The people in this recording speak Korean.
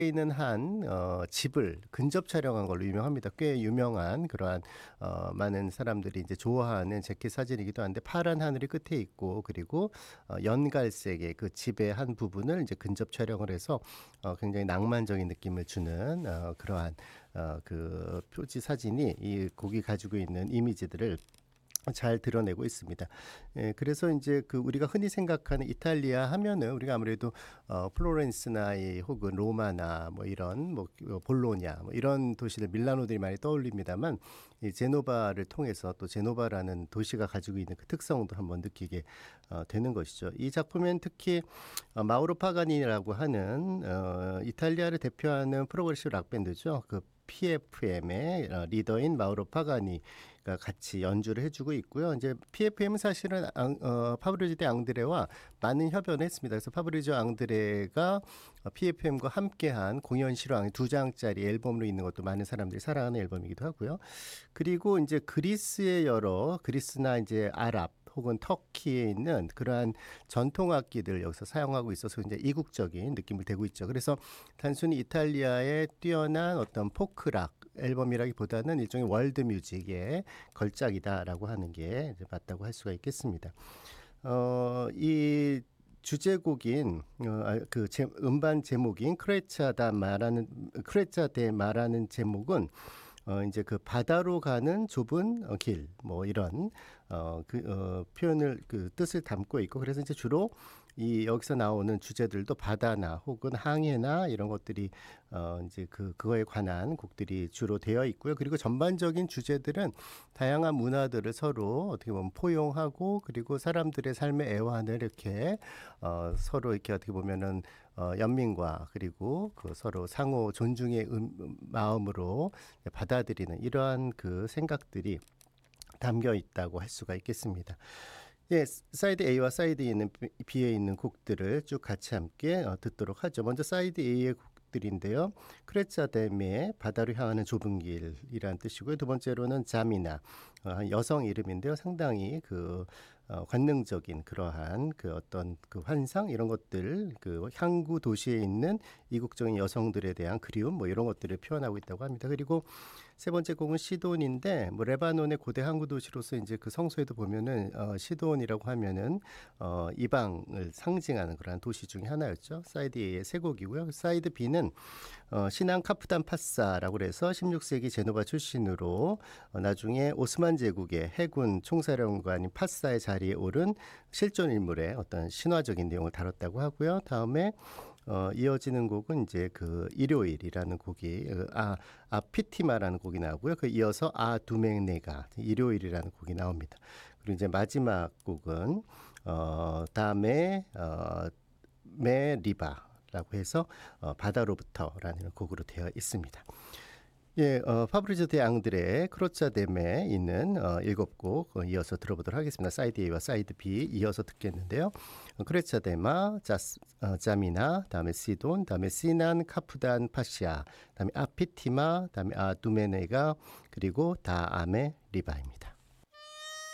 있는 한 집을 근접 촬영한 걸로 유명합니다. 꽤 유명한 그러한 많은 사람들이 이제 좋아하는 재킷 사진이기도 한데 파란 하늘이 끝에 있고 그리고 연갈색의 그 집의 한 부분을 이제 근접 촬영을 해서 굉장히 낭만적인 느낌을 주는 그러한 그 표지 사진이 이 곡이 가지고 있는 이미지들을 잘 드러내고 있습니다. 예, 그래서 인제 그 우리가 흔히 생각하는 이탈리아 하면은 우리가 아무래도 플로렌스나 혹은 로마나 뭐 이런 볼로냐 뭐 이런 도시들 밀라노들이 많이 떠올립니다만 이 제노바를 통해서 또 제노바라는 도시가 가지고 있는 그 특성도 한번 느끼게 되는 것이죠. 이 작품엔 특히 마우로 파가니니라고 하는 이탈리아를 대표하는 프로그레시브 락 밴드죠. 그 PFM의 리더인 마우로 파가니가 같이 연주를 해주고 있고요. 이제 PFM은 사실은 파브리지오 데 앙드레와 많은 협연을 했습니다. 그래서 파브리지오 앙드레가 PFM과 함께한 공연 실황 2장짜리 앨범으로 있는 것도 많은 사람들이 사랑하는 앨범이기도 하고요. 그리고 이제 그리스나 이제 아랍 혹은 터키에 있는 그러한 전통 악기들 여기서 사용하고 있어서 이제 이국적인 느낌을 대고 있죠. 그래서 단순히 이탈리아의 뛰어난 어떤 포크락 앨범이라기보다는 일종의 월드 뮤직의 걸작이다라고 하는 게 이제 맞다고 할 수가 있겠습니다. 이 주제곡인 음반 제목인 크레차 데 마라는 제목은 이제 그 바다로 가는 좁은 길, 뭐 이런 표현을 그 뜻을 담고 있고 그래서 이제 주로 이 여기서 나오는 주제들도 바다나 혹은 항해나 이런 것들이 이제 그거에 관한 곡들이 주로 되어 있고요. 그리고 전반적인 주제들은 다양한 문화들을 서로 어떻게 보면 포용하고 그리고 사람들의 삶의 애환을 이렇게 서로 이렇게 어떻게 보면은 연민과 그리고 그 서로 상호 존중의 마음으로 받아들이는 이러한 그 생각들이 담겨 있다고 할 수가 있겠습니다. 예, 사이드 A와 사이드 B에 있는 곡들을 쭉 같이 함께 듣도록 하죠. 먼저 사이드 A의 곡들인데요. 크레차데메 바다로 향하는 좁은 길이라는 뜻이고요. 두 번째로는 자미나 여성 이름인데요. 상당히 관능적인 그러한 그 어떤 그 환상 이런 것들 그 항구 도시에 있는 이국적인 여성들에 대한 그리움 뭐 이런 것들을 표현하고 있다고 합니다. 그리고 세 번째 곡은 시돈인데 뭐 레바논의 고대 항구 도시로서 이제 그 성서에도 보면은 시돈이라고 하면은 이방을 상징하는 그러한 도시 중에 하나였죠. 사이드 A의 세 곡이고요. 사이드 B는 신앙 카프단 파사라고 그래서 16세기 제노바 출신으로 나중에 오스만 제국의 해군 총사령관인 파사의 자리에 오른 실존 인물의 어떤 신화적인 내용을 다뤘다고 하고요. 다음에 이어지는 곡은 이제 그 일요일이라는 곡이 아피티마라는 곡이 나오고요. 그 이어서 두맹네가 일요일이라는 곡이 나옵니다. 그리고 이제 마지막 곡은 다음에 메리바라고 해서 바다로부터라는 곡으로 되어 있습니다. 예, 파브리조 데 앙드레의 크로차뎀에 있는 7곡 이어서 들어보도록 하겠습니다. 사이드 A와 사이드 B 이어서 듣겠는데요. 크레차데마, 자미나, 다음에 시돈, 다음에 시난, 카프단, 파시아, 다음에 아피티마, 다음에 아두메네가 그리고 다아메 리바입니다.